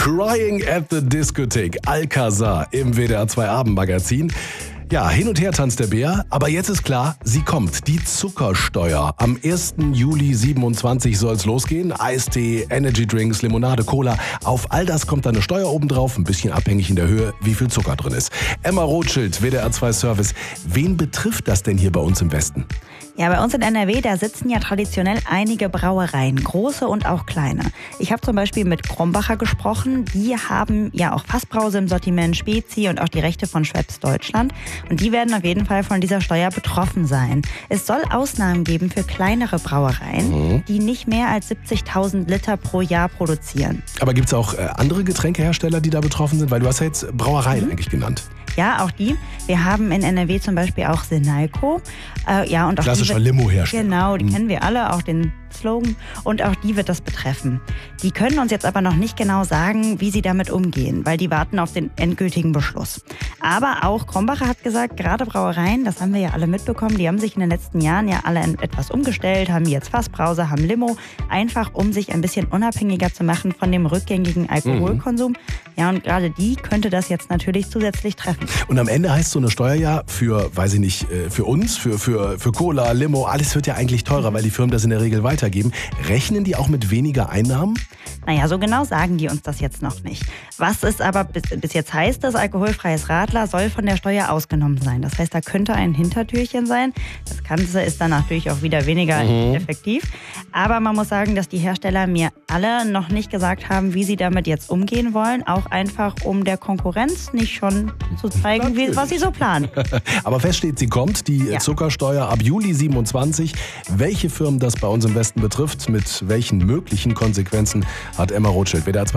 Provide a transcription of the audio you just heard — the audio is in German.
Crying at the Discotheque, Alcazar im WDR 2 Abendmagazin. Ja, hin und her tanzt der Bär, aber jetzt ist klar, sie kommt, die Zuckersteuer. Am 1. Juli 27 soll es losgehen. Eistee, Energydrinks, Limonade, Cola. Auf all das kommt dann eine Steuer obendrauf, ein bisschen abhängig in der Höhe, wie viel Zucker drin ist. Emma Rothschild, WDR 2 Service. Wen betrifft das denn hier bei uns im Westen? Ja, bei uns in NRW, da sitzen ja traditionell einige Brauereien, große und auch kleine. Ich habe zum Beispiel mit Krombacher gesprochen. Die haben ja auch Fassbrause im Sortiment, Spezi und auch die Rechte von Schweppes Deutschland. Und die werden auf jeden Fall von dieser Steuer betroffen sein. Es soll Ausnahmen geben für kleinere Brauereien, die nicht mehr als 70.000 Liter pro Jahr produzieren. Aber gibt es auch andere Getränkehersteller, die da betroffen sind? Weil du hast ja jetzt Brauereien eigentlich genannt. Ja, auch die. Wir haben in NRW zum Beispiel auch Sinalco. Und auch klassischer Limo-Hersteller. Genau, die kennen wir alle, auch den Slogan. Und auch die wird das betreffen. Die können uns jetzt aber noch nicht genau sagen, wie sie damit umgehen, weil die warten auf den endgültigen Beschluss. Aber auch Krombacher hat gesagt, gerade Brauereien, das haben wir ja alle mitbekommen, die haben sich in den letzten Jahren ja alle etwas umgestellt, haben jetzt Fassbrause, haben Limo, einfach um sich ein bisschen unabhängiger zu machen von dem rückgängigen Alkoholkonsum. Ja, und gerade die könnte das jetzt natürlich zusätzlich treffen. Und am Ende heißt so eine Steuer ja für, weiß ich nicht, für uns, für Cola, Limo, alles wird ja eigentlich teurer, weil die Firmen das in der Regel weitergeben. Rechnen die auch mit weniger Einnahmen? Naja, so genau sagen die uns das jetzt noch nicht. Was es aber bis jetzt heißt, das alkoholfreies Radler soll von der Steuer ausgenommen sein. Das heißt, da könnte ein Hintertürchen sein. Das Ganze ist dann natürlich auch wieder weniger effektiv. Aber man muss sagen, dass die Hersteller mir alle noch nicht gesagt haben, wie sie damit jetzt umgehen wollen. Auch einfach, um der Konkurrenz nicht schon zu zeigen, was sie so planen. Aber fest steht, sie kommt, die Zuckersteuer ab Juli 27. Welche Firmen das bei uns im Westen betrifft, mit welchen möglichen Konsequenzen, hat Emma Rothschild, WDR 2